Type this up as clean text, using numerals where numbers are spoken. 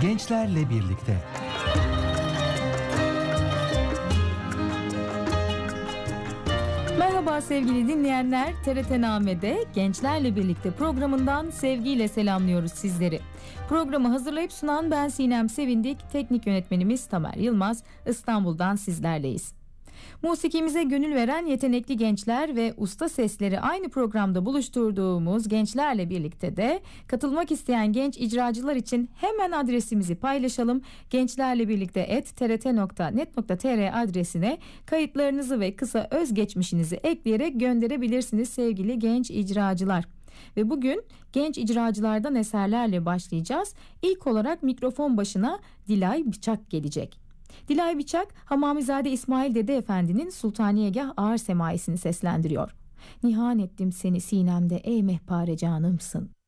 Gençlerle birlikte. Merhaba sevgili dinleyenler, TRT Name'de Gençlerle Birlikte programından sevgiyle selamlıyoruz sizleri. Programı hazırlayıp sunan ben Sinem Sevindik, teknik yönetmenimiz Tamer Yılmaz, İstanbul'dan sizlerleyiz. Musikimize gönül veren yetenekli gençler ve usta sesleri aynı programda buluşturduğumuz Gençlerle Birlikte de katılmak isteyen genç icracılar için hemen adresimizi paylaşalım. Gençlerle Birlikte @trt.net.tr adresine kayıtlarınızı ve kısa özgeçmişinizi ekleyerek gönderebilirsiniz sevgili genç icracılar. Ve bugün genç icracılardan eserlerle başlayacağız. İlk olarak mikrofon başına Dilay Bıçak gelecek. Dilay Bıçak, Hamamizade İsmail Dede Efendi'nin Sultaniyegah Ağır Semaisini seslendiriyor. Nihan ettim seni sinemde ey mehpare canımsın.